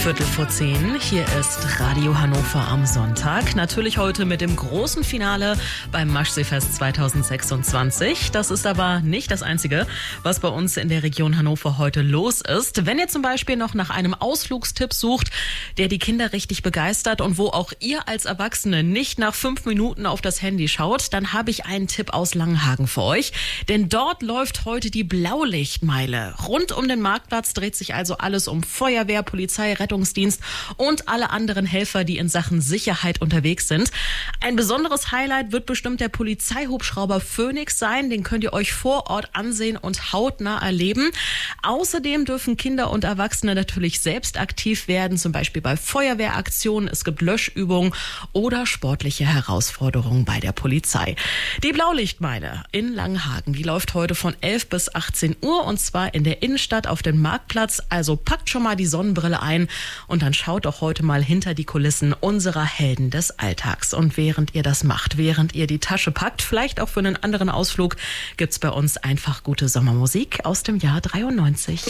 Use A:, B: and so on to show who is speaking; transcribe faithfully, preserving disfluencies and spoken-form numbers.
A: Viertel vor zehn. Hier ist Radio Hannover am Sonntag. Natürlich heute mit dem großen Finale beim Maschseefest zweitausendsechsundzwanzig. Das ist aber nicht das Einzige, was bei uns in der Region Hannover heute los ist. Wenn ihr zum Beispiel noch nach einem Ausflugstipp sucht, der die Kinder richtig begeistert und wo auch ihr als Erwachsene nicht nach fünf Minuten auf das Handy schaut, dann habe ich einen Tipp aus Langenhagen für euch. Denn dort läuft heute die Blaulichtmeile. Rund um den Marktplatz dreht sich also alles um Feuerwehr, Polizei, Rettungsdienst und alle anderen Helfer, die in Sachen Sicherheit unterwegs sind. Ein besonderes Highlight wird bestimmt der Polizeihubschrauber Phoenix sein. Den könnt ihr euch vor Ort ansehen und hautnah erleben. Außerdem dürfen Kinder und Erwachsene natürlich selbst aktiv werden, zum Beispiel bei Feuerwehraktionen. Es gibt Löschübungen oder sportliche Herausforderungen bei der Polizei. Die Blaulichtmeile in Langenhagen, die läuft heute von elf bis achtzehn Uhr und zwar in der Innenstadt auf dem Marktplatz. Also packt schon mal die Sonnenbrille ein und dann schaut doch heute mal hinter die Kulissen unserer Helden des Alltags. Und während ihr das macht, während ihr die Tasche packt, vielleicht auch für einen anderen Ausflug, gibt's bei uns einfach gute Sommermusik aus dem Jahr dreiundneunzig.